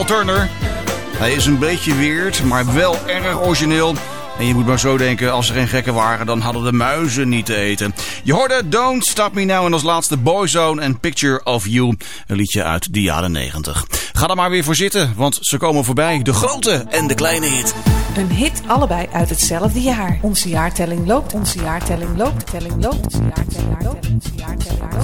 Michael Turner. Hij is een beetje weird, maar wel erg origineel. En je moet maar zo denken, als er geen gekken waren, dan hadden de muizen niet te eten. Je hoorde Don't Stop Me Now en als laatste Boyzone en Picture of You. Een liedje uit de jaren 90. Ga er maar weer voor zitten, want ze komen voorbij. De grote en de kleine hit. Een hit, allebei uit hetzelfde jaar. Onze jaartelling loopt, onze jaartelling loopt, telling loopt, onze jaartelling loopt, onze jaartelling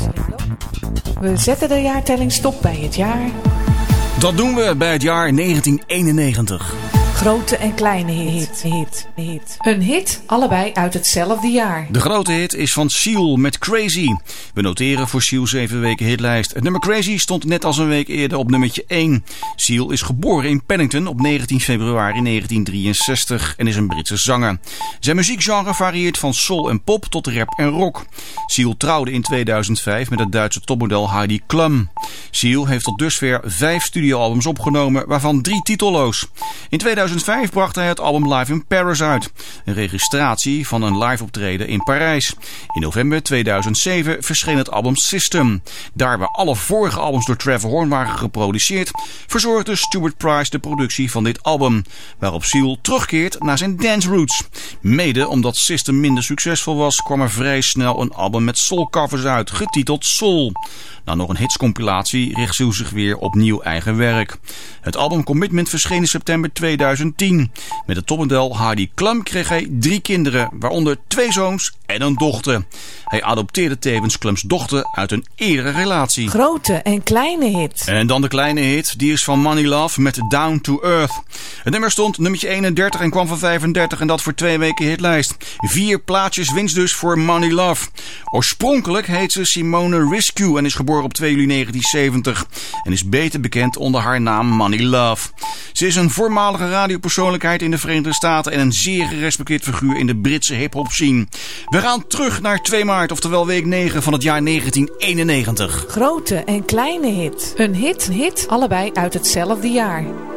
loopt. We zetten de jaartelling stop bij het jaar. Dat doen we bij het jaar 1991. Grote en kleine hit. Een hit, allebei uit hetzelfde jaar. De grote hit is van Seal met Crazy. We noteren voor Seal 7 weken hitlijst. Het nummer Crazy stond net als een week eerder op nummertje 1. Seal is geboren in Paddington op 19 februari 1963 en is een Britse zanger. Zijn muziekgenre varieert van soul en pop tot rap en rock. Seal trouwde in 2005 met het Duitse topmodel Heidi Klum. Seal heeft tot dusver 5 studioalbums opgenomen, waarvan 3 titelloos. In 2005 bracht hij het album Live in Paris uit. Een registratie van een live optreden in Parijs. In november 2007 verscheen het album System. Daar waar alle vorige albums door Trevor Horn waren geproduceerd, verzorgde Stuart Price de productie van dit album. Waarop Seal terugkeert naar zijn dance roots. Mede omdat System minder succesvol was, kwam er vrij snel een album met soulcovers uit, getiteld Soul. Na nog een hitscompilatie richt Seal zich weer op nieuw eigen werk. Het album Commitment verscheen in september 2010. Met het topmodel Heidi Klum kreeg hij 3 kinderen, waaronder 2 zoons en een dochter. Hij adopteerde tevens Klums dochter uit een eerdere relatie. Grote en kleine hit. En dan de kleine hit, die is van Money Love met Down to Earth. Het nummer stond nummertje 31 en kwam van 35 en dat voor 2 weken hitlijst. 4 plaatjes winst dus voor Money Love. Oorspronkelijk heet ze Simone Rescue en is geboren op 2 juli 1970 en is beter bekend onder haar naam Money Love. Ze is een voormalige radiopersoonlijkheid in de Verenigde Staten en een zeer gerespecteerd figuur in de Britse hip-hop scene. We gaan terug naar 2 maart, oftewel week 9 van het jaar 1991. Grote en kleine hit. Een hit, allebei uit hetzelfde jaar.